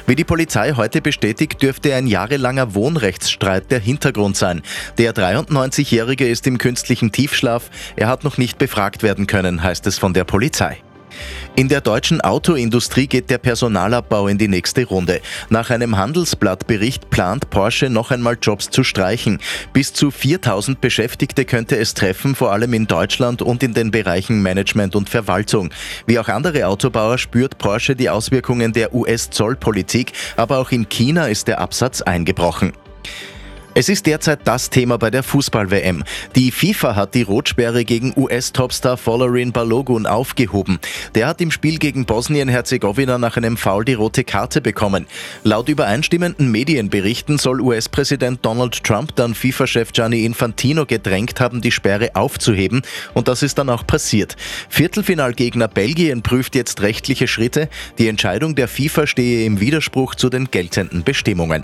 Wie die Polizei heute bestätigt, dürfte ein jahrelanger Wohnrechtsstreit der Hintergrund sein. Der 93-Jährige ist im künstlichen Tiefschlaf. Er hat noch nicht befragt werden können, heißt es von der Polizei. In der deutschen Autoindustrie geht der Personalabbau in die nächste Runde. Nach einem Handelsblattbericht plant Porsche noch einmal Jobs zu streichen. Bis zu 4.000 Beschäftigte könnte es treffen, vor allem in Deutschland und in den Bereichen Management und Verwaltung. Wie auch andere Autobauer spürt Porsche die Auswirkungen der US-Zollpolitik, aber auch in China ist der Absatz eingebrochen. Es ist derzeit das Thema bei der Fußball-WM. Die FIFA hat die Rotsperre gegen US-Topstar Folarin Balogun aufgehoben. Der hat im Spiel gegen Bosnien-Herzegowina nach einem Foul die rote Karte bekommen. Laut übereinstimmenden Medienberichten soll US-Präsident Donald Trump dann FIFA-Chef Gianni Infantino gedrängt haben, die Sperre aufzuheben. Und das ist dann auch passiert. Viertelfinalgegner Belgien prüft jetzt rechtliche Schritte. Die Entscheidung der FIFA stehe im Widerspruch zu den geltenden Bestimmungen.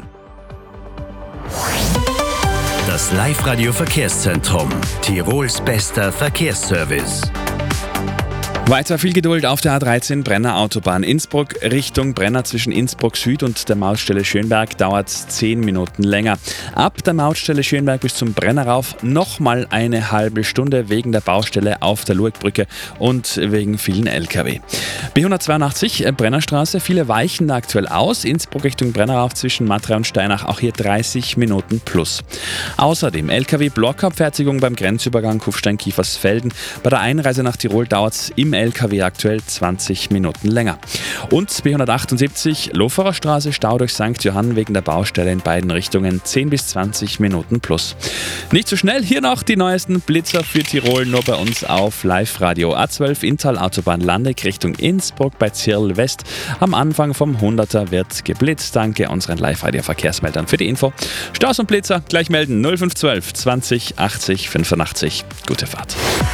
Das Live-Radio-Verkehrszentrum. Tirols bester Verkehrsservice. Weiter viel Geduld auf der A13 Brenner Autobahn Innsbruck Richtung Brenner zwischen Innsbruck Süd und der Mautstelle Schönberg dauert 10 Minuten länger. Ab der Mautstelle Schönberg bis zum Brenner rauf nochmal eine halbe Stunde wegen der Baustelle auf der Lurgbrücke und wegen vielen LKW. B182 Brennerstraße, viele weichen aktuell aus. Innsbruck Richtung Brenner rauf zwischen Matra und Steinach, auch hier 30 Minuten plus. Außerdem LKW-Blockabfertigung beim Grenzübergang Kufstein-Kiefersfelden. Bei der Einreise nach Tirol dauert es im LKW aktuell 20 Minuten länger. Und B178 Loferer Straße, Stau durch St. Johann wegen der Baustelle in beiden Richtungen 10 bis 20 Minuten plus. Nicht so schnell, hier noch die neuesten Blitzer für Tirol, nur bei uns auf Live-Radio. A12 Inntal Autobahn Landeck Richtung Innsbruck bei Zirl West. Am Anfang vom 100er wird geblitzt. Danke unseren Live-Radio-Verkehrsmeldern für die Info. Staus und Blitzer gleich melden 0512 20 80 85. Gute Fahrt.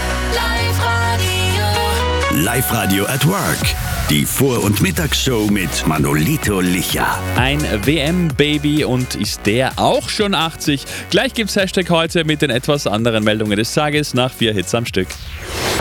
Live-Radio at Work. Die Vor- und Mittagsshow mit Manolito Licha. Ein WM-Baby und ist der auch schon 80? Gleich gibt's Hashtag heute mit den etwas anderen Meldungen des Tages nach 4 Hits am Stück.